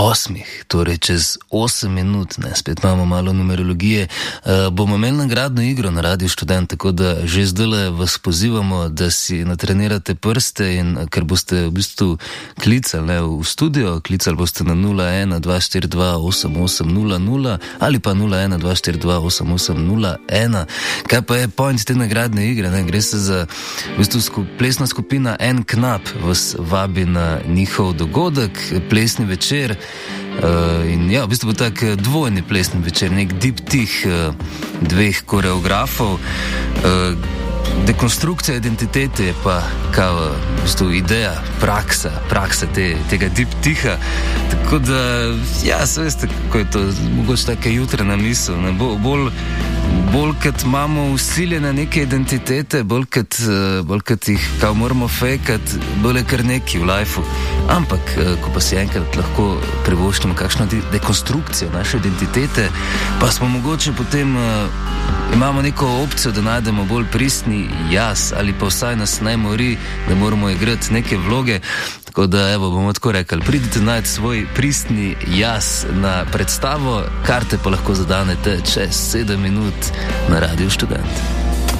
8, torej čez 8 minut, ne, spet imamo malo numerologije, bomo imeli nagradno igro na Radiu Študent, tako da že zdajle vas pozivamo, da si natrenirate prste in ker boste v bistvu klicali, ne, v studio, klicali boste na 01 242 8800 ali pa 01 242 8801. Kaj pa je point te nagradne igre, ne, gre se za v bistvu plesna skupina En Knap vas vabi na njihov dogodek, plesni večer. In ja, v bistvu bo tak dvojni plesni večer, nek diptih dveh koreografov. Dekonstrukcija identitete je pa kao v bistvu ideja, praksa tega diptiha. Tako da, ja, se veste, kako je to, mogoče taka jutranja misel, ne, bolj kot imamo usiljene neke identitete, bolj kot jih kao moramo fejkati, bolj je kar neki v lifeu. Ampak, ko pa si enkrat lahko privoščimo kakšno dekonstrukcijo naše identitete, pa smo mogoče potem, imamo neko opcijo, da najdemo bolj pristni jaz, ali pa vsaj nas ne mori, da moramo igrati neke vloge. Tako da, evo, bomo tako rekli, pridite najti svoj pristni jaz na predstavo, karte pa lahko zadanete čez 7 minut na Radiu Študent.